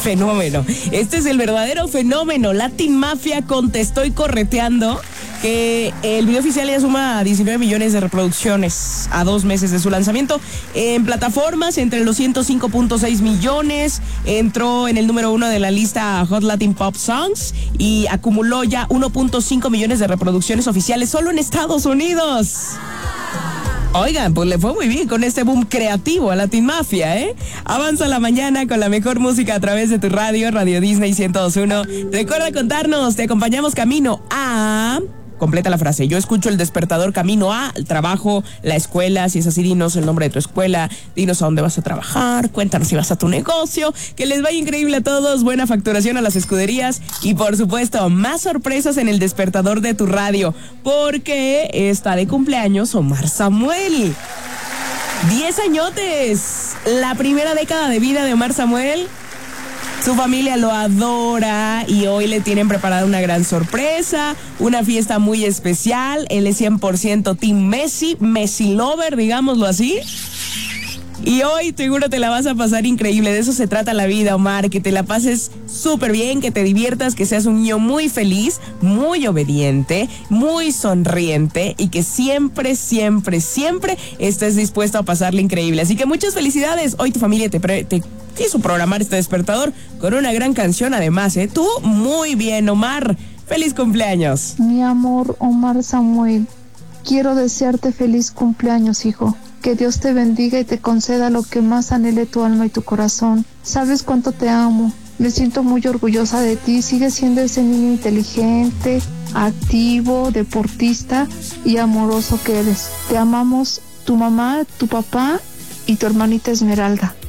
fenómeno. Este es el verdadero fenómeno. Latin Mafia con Te Estoy Correteando, que el video oficial ya suma 19 millones de reproducciones a 2 meses de su lanzamiento. En plataformas, entre los 105.6 millones, entró en el número 1 de la lista Hot Latin Pop Songs y acumuló ya 1.5 millones de reproducciones oficiales solo en Estados Unidos. Oigan, pues le fue muy bien con este boom creativo a Latin Mafia, ¿eh? Avanza la mañana con la mejor música a través de tu radio, Radio Disney 102.1. Recuerda contarnos, te acompañamos camino a... Completa la frase. Yo escucho el despertador camino a el trabajo, la escuela. Si es así, dinos el nombre de tu escuela, dinos a dónde vas a trabajar, cuéntanos si vas a tu negocio. Que les vaya increíble a todos, buena facturación a las escuderías y por supuesto más sorpresas en el despertador de tu radio, porque está de cumpleaños Omar Samuel. 10 añotes, la primera década de vida de Omar Samuel. Su familia lo adora y hoy le tienen preparada una gran sorpresa, una fiesta muy especial. Él es 100% Team Messi, Messi Lover, digámoslo así. Y hoy seguro te la vas a pasar increíble. De eso se trata la vida, Omar, que te la pases súper bien, que te diviertas, que seas un niño muy feliz, muy obediente, muy sonriente y que siempre, siempre, siempre estés dispuesto a pasarle increíble. Así que muchas felicidades. Hoy tu familia te quiso programar este despertador con una gran canción además, ¿eh? Tú muy bien, Omar. ¡Feliz cumpleaños! Mi amor, Omar Samuel, quiero desearte feliz cumpleaños, hijo. Que Dios te bendiga y te conceda lo que más anhele tu alma y tu corazón. Sabes cuánto te amo. Me siento muy orgullosa de ti. Sigues siendo ese niño inteligente, activo, deportista y amoroso que eres. Te amamos tu mamá, tu papá y tu hermanita Esmeralda.